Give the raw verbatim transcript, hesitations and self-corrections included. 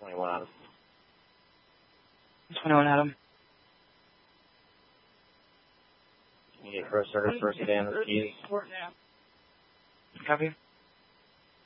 twenty-one Adam. twenty-one Adam. You need first service, first stand, keys. Copy.